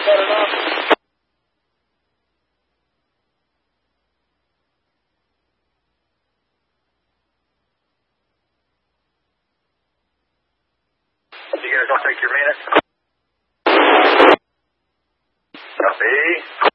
that enough? You guys don't take your minute. Copy.